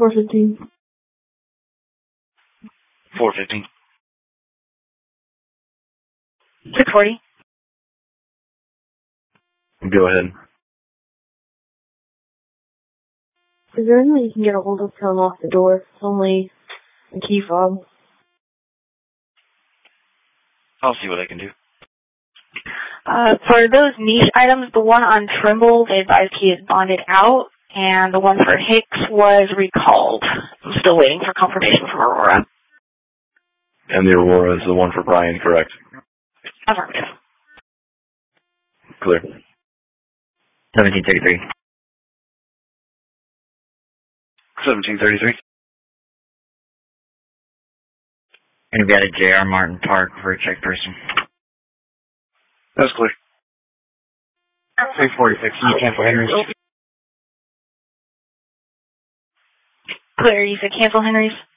415. 415. 640. Go ahead. Is there any way you can get a hold of to unlock the door? It's only a key fob. I'll see what I can do. For those niche items, the one on Trimble, the advised key is bonded out, and the one for Hicks was recalled. I'm still waiting for confirmation from Aurora. And the Aurora is the one for Brian, correct? Affirmative. Clear. 1733. 1733. And we got a J.R. Martin Park for a check person. That's clear. 346. Can you cancel Henry's? Clear. You said cancel Henry's?